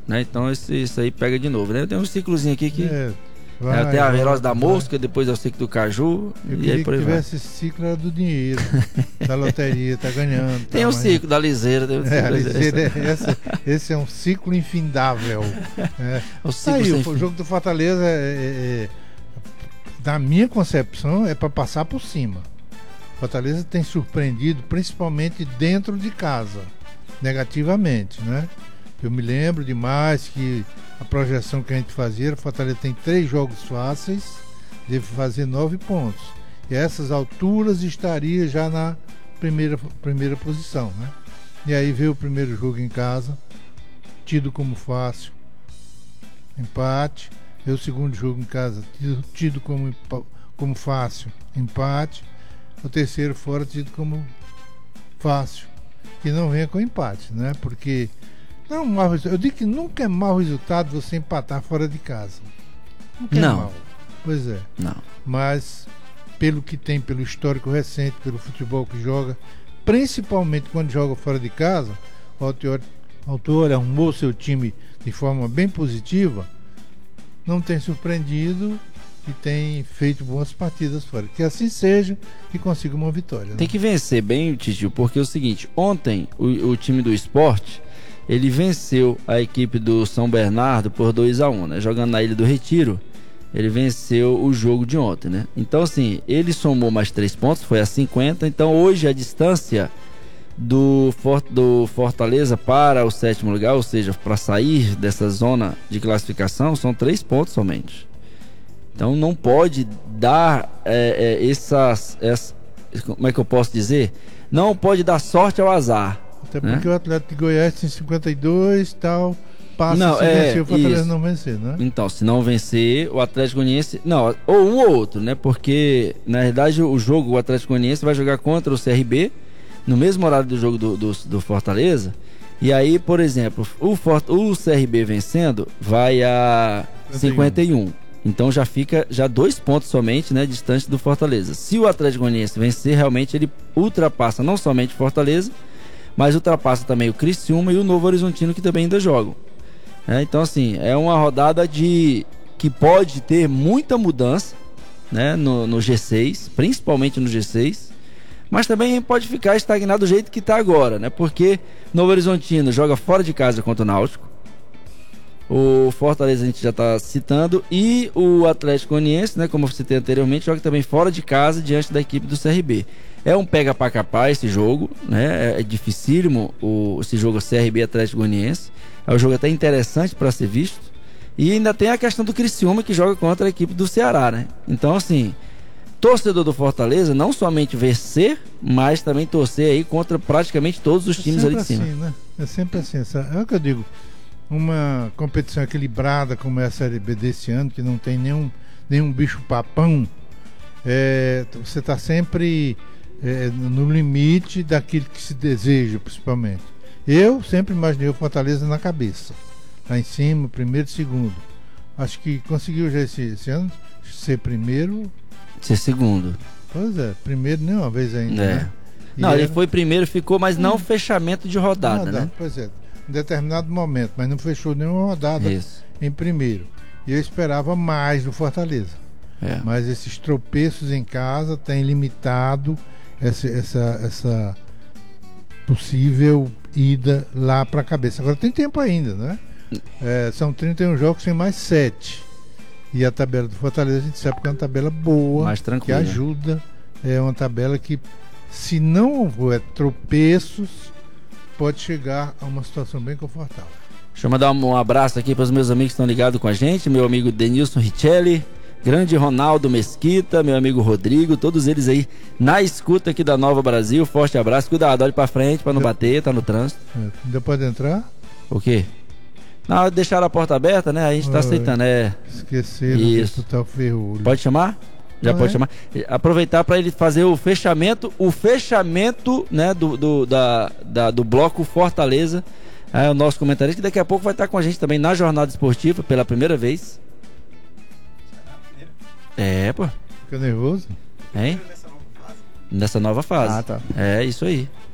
né? Então isso aí pega de novo, né? Tem um ciclozinho aqui que até a Veloz da Mosca, depois é o ciclo do Caju. Eu e aí por aí que tivesse esse ciclo era do dinheiro, da loteria, tá ganhando. Tem o ciclo da liseira. Esse é um ciclo infindável. O ciclo aí, o jogo do Fortaleza, na minha concepção, é para passar por cima. Fortaleza tem surpreendido, principalmente dentro de casa, negativamente, né? Eu me lembro demais que a projeção que a gente fazia, o Fortaleza tem 3 jogos fáceis, deve fazer 9 pontos. E a essas alturas estaria já na primeira posição, né? E aí veio o primeiro jogo em casa, tido como fácil, empate. Veio o segundo jogo em casa, tido como fácil, empate. O terceiro fora, tido como fácil. Que não venha com empate, né? Porque eu digo que nunca é mau resultado você empatar fora de casa. Nunca é mau. Pois é. Não. Mas pelo que tem, pelo histórico recente, pelo futebol que joga, principalmente quando joga fora de casa, o autor arrumou seu time de forma bem positiva, não tem surpreendido e tem feito boas partidas fora. Que assim seja e consiga uma vitória. Né? Tem que vencer bem, Titio, porque é o seguinte, ontem o time do Sport, ele venceu a equipe do São Bernardo por 2-1, né? Jogando na Ilha do Retiro, ele venceu o jogo de ontem, né? Então assim, ele somou mais 3 pontos, foi a 50, então hoje a distância do Fortaleza para o 7º lugar, ou seja, para sair dessa zona de classificação, são 3 pontos somente. Então não pode dar como é que eu posso dizer? Não pode dar sorte ao azar. Até porque, né? O Atlético de Goiás tem 52 e tal, passa se vencer o Fortaleza não vencer, né? Então, se não vencer, o Atlético Goianiense, ou um ou outro, né? Porque na verdade o Atlético Goianiense vai jogar contra o CRB no mesmo horário do jogo do Fortaleza. E aí, por exemplo, o CRB vencendo vai a 51. Então já fica 2 pontos somente, né, distante do Fortaleza. Se o Atlético Goianiense vencer, realmente ele ultrapassa não somente o Fortaleza, mas ultrapassa também o Criciúma e o Novo Horizontino, que também ainda jogam. Então assim, é uma rodada que pode ter muita mudança, né, no G6, principalmente no G6, mas também pode ficar estagnado do jeito que está agora, né? Porque Novo Horizontino joga fora de casa contra o Náutico, o Fortaleza a gente já está citando, e o Atlético Goianiense, né, como eu citei anteriormente, joga também fora de casa diante da equipe do CRB. É um pega pra capar esse jogo, né? É dificílimo esse jogo CRB Atlético Goianiense. É um jogo até interessante para ser visto. E ainda tem a questão do Criciúma, que joga contra a equipe do Ceará, né? Então assim, torcedor do Fortaleza, não somente vencer, mas também torcer aí contra praticamente todos os times ali de cima. Assim, né? É sempre assim, é o que eu digo. Uma competição equilibrada como é a Série B desse ano, que não tem nenhum bicho papão, você está sempre no limite daquilo que se deseja, principalmente. Eu sempre imaginei o Fortaleza na cabeça, lá em cima, primeiro e segundo. Acho que conseguiu já esse ano ser primeiro. Ser segundo. Pois é, primeiro nenhuma vez ainda. Né? Não, ele foi primeiro, ficou, mas não fechamento de rodada, né? Pois é. Em determinado momento, mas não fechou nenhuma rodada em primeiro. E eu esperava mais do Fortaleza. Mas esses tropeços em casa têm limitado essa possível ida lá para a cabeça. Agora tem tempo ainda, né? São 31 jogos, tem mais 7. E a tabela do Fortaleza, a gente sabe que é uma tabela boa, mais tranquila, que ajuda. É uma tabela que, se não houver tropeços, pode chegar a uma situação bem confortável. Deixa eu mandar um abraço aqui para os meus amigos que estão ligados com a gente, meu amigo Denilson Richelli, grande Ronaldo Mesquita, meu amigo Rodrigo, todos eles aí na escuta aqui da Nova Brasil. Forte abraço, cuidado, olhe para frente para não bater, tá no trânsito. Ainda pode entrar? O quê? Não, deixaram a porta aberta, né? A gente tá aceitando, Esqueceram de disputar o ferrolho. Pode chamar? Já pode chamar. Aproveitar para ele fazer o fechamento, né, do bloco Fortaleza. O nosso comentarista, que daqui a pouco vai estar com a gente também na jornada esportiva pela primeira vez. Pô. Fica nervoso? Hein? Nessa nova fase. Tá. É isso aí.